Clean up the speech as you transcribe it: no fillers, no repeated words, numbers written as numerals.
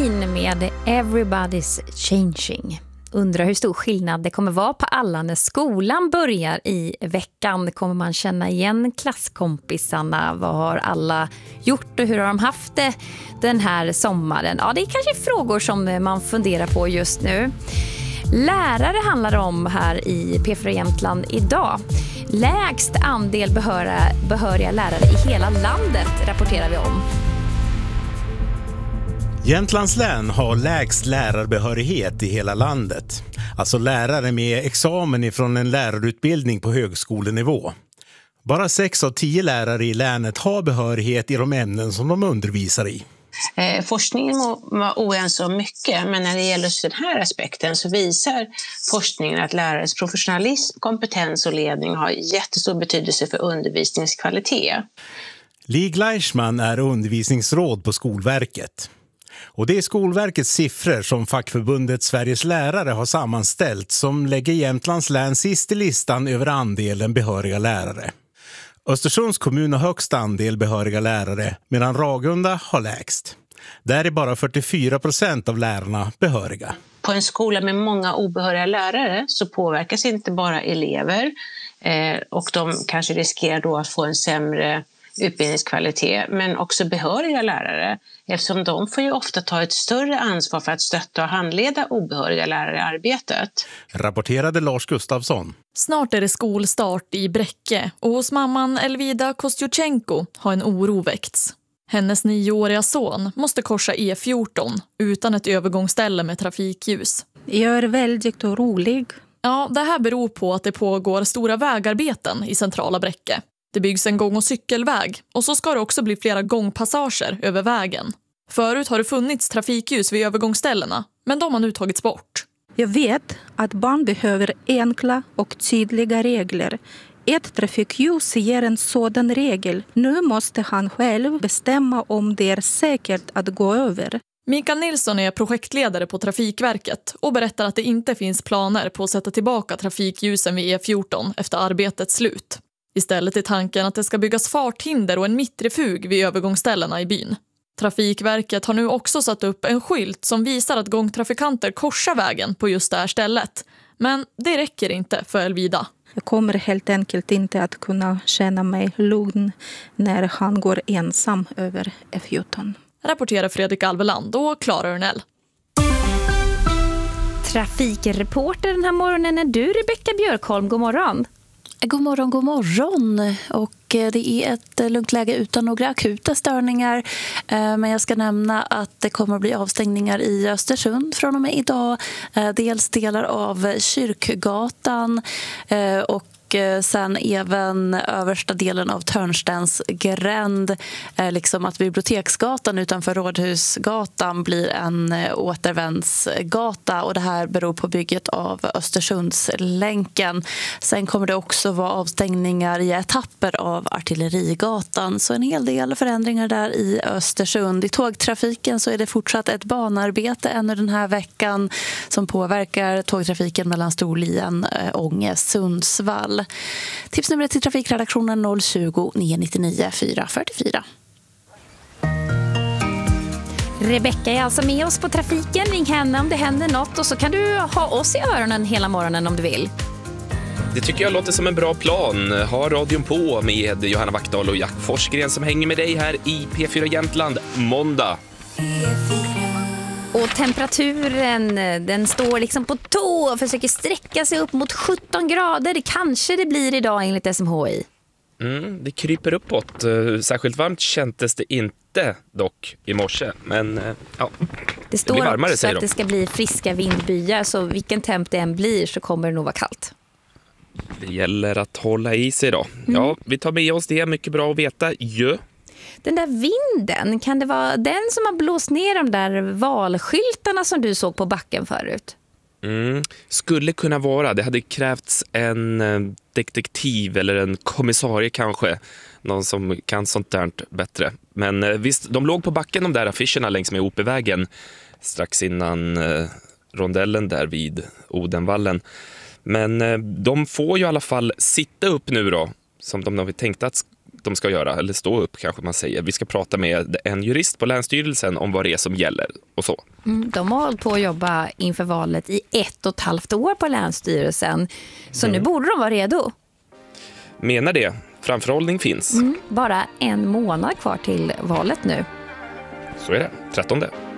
Queen med Everybody's Changing. Undrar hur stor skillnad det kommer vara på alla när skolan börjar i veckan. Kommer man känna igen klasskompisarna? Vad har alla gjort och hur har de haft det den här sommaren? Ja, det är kanske frågor som man funderar på just nu. Lärare handlar det om här i P4 Jämtland idag. Lägst andel behöriga lärare i hela landet rapporterar vi om. Jämtlands län har lägst lärarbehörighet i hela landet. Alltså lärare med examen ifrån en lärarutbildning på högskolenivå. Bara 6 av 10 lärare i länet har behörighet i de ämnen som de undervisar i. Forskningen var oense om mycket, men när det gäller den här aspekten så visar forskningen att lärares professionalism, kompetens och ledning har jättestor betydelse för undervisningskvalitet. Li Gleichman är undervisningsråd på Skolverket. Och det är Skolverkets siffror som fackförbundet Sveriges lärare har sammanställt som lägger Jämtlands län sist i listan över andelen behöriga lärare. Östersunds kommun har högst andel behöriga lärare medan Ragunda har lägst. Där är bara 44% av lärarna behöriga. På en skola med många obehöriga lärare så påverkas inte bara elever och de kanske riskerar då att få en sämre utbildningskvalitet, men också behöriga lärare, eftersom de får ju ofta ta ett större ansvar för att stötta och handleda obehöriga lärare i arbetet. Rapporterade Lars Gustafsson. Snart är det skolstart i Bräcke och hos mamman Elvida Kostjuchenko har en oro väckts. Hennes 9-åriga son måste korsa E14 utan ett övergångsställe med trafikljus. Jag är väldigt orolig. Ja, det här beror på att det pågår stora vägarbeten i centrala Bräcke. Det byggs en gång- och cykelväg och så ska det också bli flera gångpassager över vägen. Förut har det funnits trafikljus vid övergångsställena, men de har nu tagits bort. Jag vet att barn behöver enkla och tydliga regler. Ett trafikljus ger en sådan regel. Nu måste han själv bestämma om det är säkert att gå över. Mikael Nilsson är projektledare på Trafikverket och berättar att det inte finns planer på att sätta tillbaka trafikljusen vid E14 efter arbetets slut. Istället är tanken att det ska byggas farthinder och en mittrefug vid övergångsställena i byn. Trafikverket har nu också satt upp en skylt som visar att gångtrafikanter korsar vägen på just det här stället. Men det räcker inte för Elvida. Jag kommer helt enkelt inte att kunna känna mig lugn när han går ensam över E14. Rapporterar Fredrik Alveland och Klara Örnell. Trafikreporter den här morgonen är du, Rebecka Björkholm. God morgon. God morgon, god morgon. Och det är ett lugnt läge utan några akuta störningar. Men jag ska nämna att det kommer att bli avstängningar i Östersund från och med idag. Dels delar av Kyrkgatan och sen även översta delen av Törnstens gränd, liksom att Biblioteksgatan utanför Rådhusgatan blir en återvändsgata, och det här beror på bygget av Östersundslänken. Sen kommer det också vara avstängningar i etapper av Artillerigatan, så en hel del förändringar där i Östersund. I tågtrafiken så är det fortsatt ett banarbete ännu den här veckan som påverkar tågtrafiken mellan Storlien, Ånge, Sundsvall. Tipsnumret till trafikredaktionen 020 999 444. Rebecka är alltså med oss på trafiken. Ring henne om det händer något och så kan du ha oss i öronen hela morgonen om du vill. Det tycker jag låter som en bra plan. Ha radion på med Johanna Wackdahl och Jack Forsgren som hänger med dig här i P4 Jämtland måndag. Och temperaturen, den står liksom på tå och försöker sträcka sig upp mot 17 grader. Det kanske det blir idag enligt SMHI. Det kryper uppåt. Särskilt varmt kändes det inte dock i morse. Men ja, det står blir varmare, också att det ska bli friska vindbyar, så vilken temp det än blir så kommer det nog vara kallt. Det gäller att hålla i sig då. Ja, vi tar med oss det. Mycket bra att veta. Den där vinden, kan det vara den som har blåst ner de där valskyltarna som du såg på backen förut? Skulle kunna vara. Det hade krävts en detektiv eller en kommissarie kanske. Någon som kan sånt där bättre. Men visst, de låg på backen de där affischerna längs med OP-vägen strax innan rondellen där vid Odenvallen. Men de får ju i alla fall sitta upp nu då, som de har tänkt att de ska göra, eller stå upp kanske man säger. Vi ska prata med en jurist på Länsstyrelsen om vad det är som gäller och så. De har hållit på att jobba inför valet i 1,5 år på Länsstyrelsen. Så nu borde de vara redo. Menar det. Framförhållning finns. Bara 1 månad kvar till valet nu. Så är det. 13.